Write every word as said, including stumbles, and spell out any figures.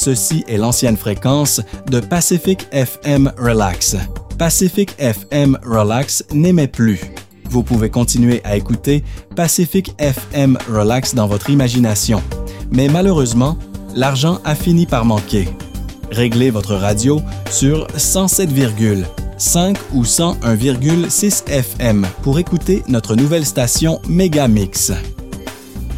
ceci est l'ancienne fréquence de Pacific F M Relax. Pacific F M Relax n'émet plus. Vous pouvez continuer à écouter Pacific F M Relax dans votre imagination. Mais malheureusement, l'argent a fini par manquer. Réglez votre radio sur cent sept virgule cinq ou cent un virgule six F M pour écouter notre nouvelle station Megamix.